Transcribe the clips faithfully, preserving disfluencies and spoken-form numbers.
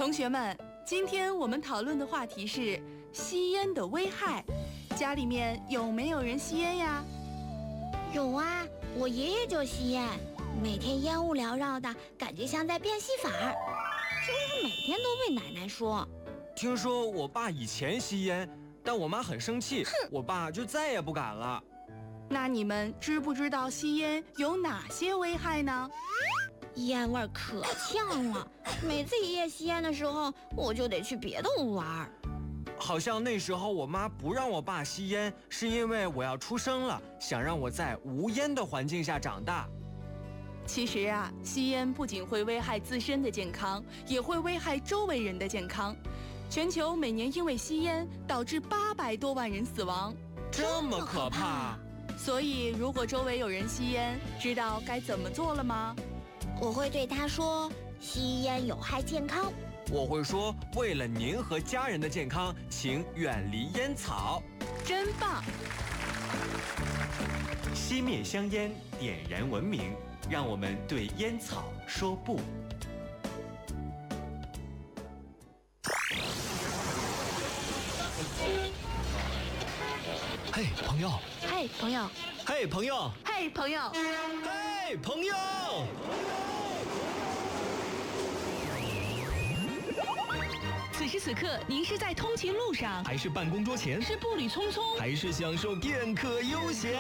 同学们，今天我们讨论的话题是吸烟的危害。家里面有没有人吸烟呀？ 有啊，我爷爷就吸烟，每天烟雾缭绕的，感觉像在变戏法儿，就是每天都被奶奶说。 听说我爸以前吸烟，但我妈很生气，我爸就再也不敢了。 那你们知不知道吸烟有哪些危害呢？ 烟味可呛了，每次爷爷吸烟的时候，我就得去别的屋玩。 好像那时候我妈不让我爸吸烟，是因为我要出生了，想让我在无烟的环境下长大。 其实啊，吸烟不仅会危害自身的健康，也会危害周围人的健康。全球每年因为吸烟导致八百多万人死亡， 这么可怕！ 所以，如果周围有人吸烟，知道该怎么做了吗？ 我会对他说：吸烟有害健康。 我会说，为了您和家人的健康，请远离烟草。 真棒！ 熄灭香烟，点燃文明，让我们对烟草说不。 嘿，朋友！ 嘿，朋友！ 嘿，朋友！ 嘿，朋友！ 嘿，朋友！ 此时此刻，您是在通勤路上， 还是办公桌前？ 是步履匆匆， 还是享受片刻悠闲？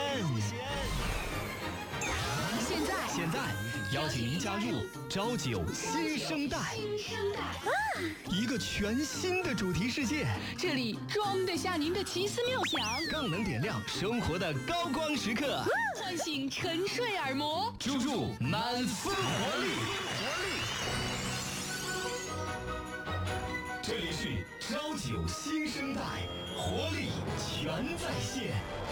现在， 现在邀请您加入朝九新生代， 新生代啊，一个全新的主题世界， 这里装得下您的奇思妙想， 更能点亮生活的高光时刻，啊， 唤醒沉睡耳膜， 注入满分活力。这里是朝九新生代，活力全在线。